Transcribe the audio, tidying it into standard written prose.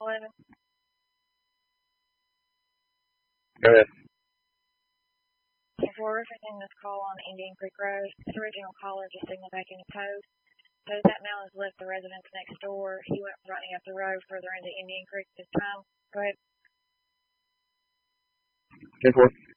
11. Go ahead. Before referencing this call on Indian Creek Road, his original caller just signaled back into post. So as that male has left the residence next door, he went running up the road further into Indian Creek this time. Go ahead. 10-4.